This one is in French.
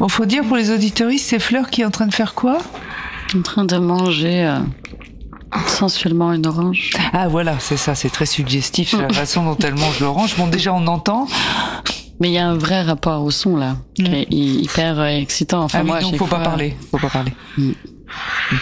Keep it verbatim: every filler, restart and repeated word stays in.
Bon, faut dire pour les auditeuristes, c'est Fleur qui est en train de faire quoi? En train de manger euh, sensuellement une orange. Ah voilà, c'est ça, c'est très suggestif la façon dont elle mange l'orange. Bon, déjà on entend. Mais il y a un vrai rapport au son là, qui est hyper excitant. Enfin, ah oui, moi, donc faut fois... pas parler, faut pas parler. Mm.